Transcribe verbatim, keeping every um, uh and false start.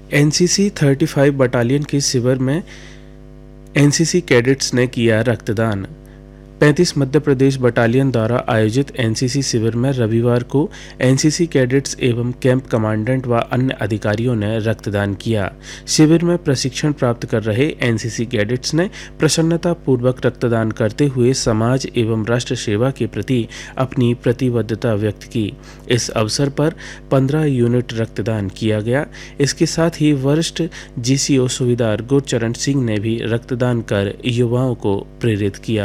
NCC पैंतीस battalion के शिविर में एनसीसी कैडेट्स ने किया रक्तदान। पैंतीस मध्य प्रदेश बटालियन द्वारा आयोजित एनसीसी शिविर में रविवार को एनसीसी कैडेट्स एवं कैंप कमांडेंट व अन्य अधिकारियों ने रक्तदान किया। शिविर में प्रशिक्षण प्राप्त कर रहे एनसीसी कैडेट्स ने प्रसन्नता पूर्वक रक्तदान करते हुए समाज एवं राष्ट्र सेवा के प्रति अपनी प्रतिबद्धता व्यक्त की। इस अवसर पर पंद्रह यूनिट रक्तदान किया गया। इसके साथ ही वरिष्ठ जीसीओ सूबेदार गुरचरण सिंह ने भी रक्तदान कर युवाओं को प्रेरित किया।